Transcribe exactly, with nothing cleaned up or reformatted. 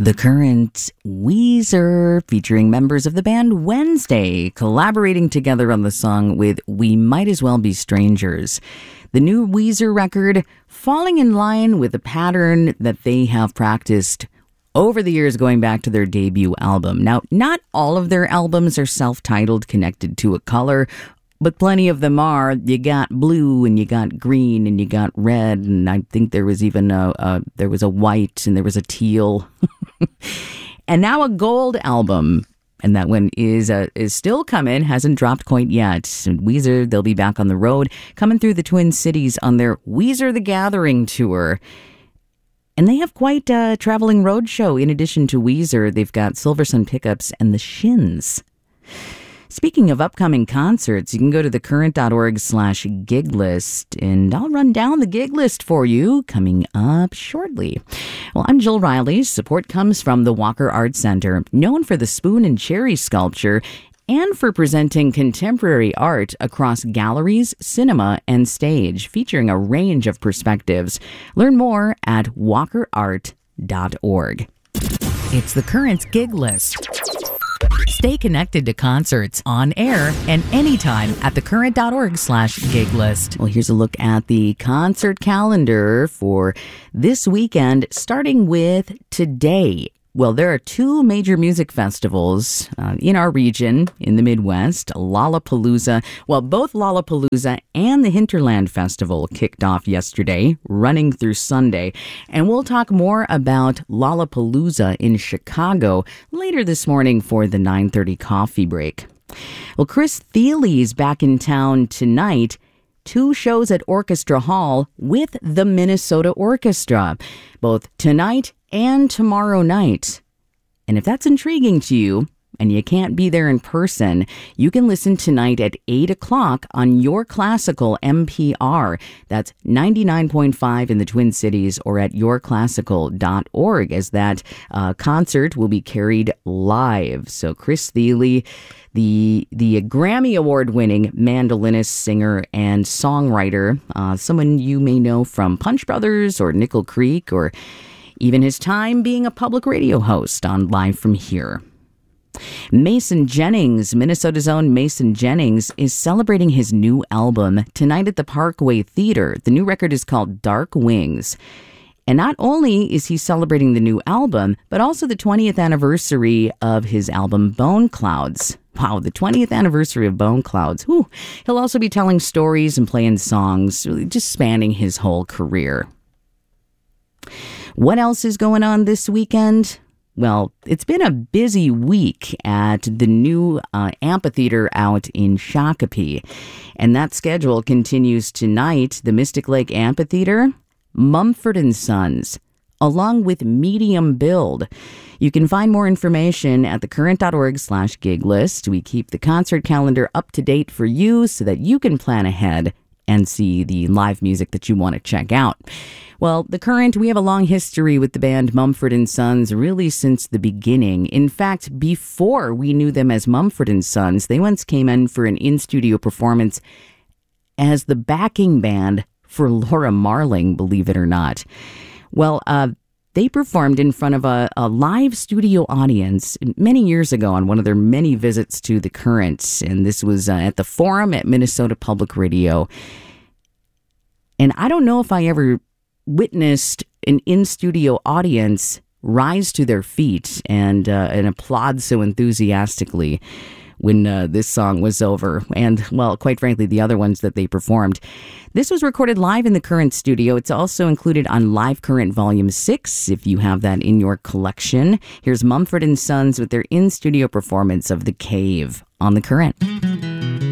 The Current, Weezer, featuring members of the band Wednesday, collaborating together on the song with We Might As Well Be Strangers. The new Weezer record, falling in line with a pattern that they have practiced over the years going back to their debut album. Now, not all of their albums are self-titled, connected to a color, but plenty of them are. You got blue and you got green and you got red, and I think there was even a, a there was a white and there was a teal. And now a gold album, and that one is uh, is still coming, hasn't dropped quite yet. And Weezer, they'll be back on the road, coming through the Twin Cities on their Weezer the Gathering tour. And they have quite a traveling road show. In addition to Weezer, they've got Silversun Pickups and the Shins. Speaking of upcoming concerts, you can go to thecurrent.org slash gig list, and I'll run down the gig list for you coming up shortly. Well, I'm Jill Riley. Support comes from the Walker Art Center, known for the spoon and cherry sculpture and for presenting contemporary art across galleries, cinema, and stage, featuring a range of perspectives. Learn more at walker art dot org. It's the Current's gig list. Stay connected to concerts on air and anytime at thecurrent.org slash gig list. Well, here's a look at the concert calendar for this weekend, starting with today. Well, there are two major music festivals uh, in our region, in the Midwest, Lollapalooza. Well, both Lollapalooza and the Hinterland Festival kicked off yesterday, running through Sunday. And we'll talk more about Lollapalooza in Chicago later this morning for the nine thirty coffee break. Well, Chris Thilly's back in town tonight. Two shows at Orchestra Hall with the Minnesota Orchestra, both tonight and tomorrow night. And if that's intriguing to you, and you can't be there in person, you can listen tonight at eight o'clock on Your Classical M P R. That's ninety-nine point five in the Twin Cities, or at your classical dot org, as that uh, concert will be carried live. So Chris Thile, the the Grammy Award-winning mandolinist, singer, and songwriter, uh, someone you may know from Punch Brothers or Nickel Creek, or even his time being a public radio host on Live From Here. Mason Jennings, Minnesota's own Mason Jennings, is celebrating his new album tonight at the Parkway Theater. The new record is called Dark Wings. And not only is he celebrating the new album, but also the twentieth anniversary of his album Bone Clouds. Wow, the twentieth anniversary of Bone Clouds. Whew. He'll also be telling stories and playing songs, really just spanning his whole career. What else is going on this weekend? Well, it's been a busy week at the new uh, amphitheater out in Shakopee. And that schedule continues tonight. The Mystic Lake Amphitheater, Mumford and Sons, along with Medium Build. You can find more information at thecurrent.org slash gig list. We keep the concert calendar up to date for you so that you can plan ahead and see the live music that you want to check out. Well, The Current, we have a long history with the band Mumford and Sons, really since the beginning. In fact, before we knew them as Mumford and Sons, they once came in for an in-studio performance as the backing band for Laura Marling, believe it or not. Well, uh, they performed in front of a, a live studio audience many years ago on one of their many visits to The Current, and this was uh, at the Forum at Minnesota Public Radio. And I don't know if I ever witnessed an in-studio audience rise to their feet and uh, and applaud so enthusiastically when uh, this song was over, and, well, quite frankly, the other ones that they performed. This was recorded live in the Current studio. It's also included on Live Current Volume six, if you have that in your collection. Here's Mumford and Sons with their in-studio performance of The Cave on The Current.